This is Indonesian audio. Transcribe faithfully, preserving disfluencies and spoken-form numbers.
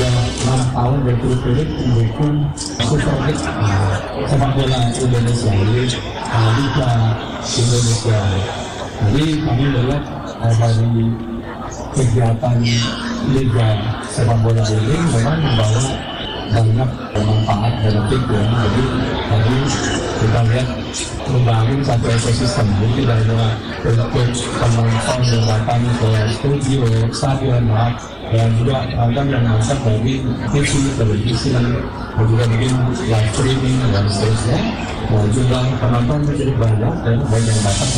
enam tahun berturut-turut mendukung Super League uh, sepak bola Indonesia, jadi uh, Liga Indonesia. Jadi kami melihat uh, dari kegiatan Liga sepak bola ini memang membawa banyak manfaat benefit ya. Jadi tadi kita lihat membangun satu ekosistem, jadi tidak hanya untuk penonton yang datang ke studio, stadion, dan juga ada yang masuk dari T V, televisi, dan juga mungkin live streaming dan seterusnya. Nah, jumlah penonton menjadi banyak dan banyak yang datang.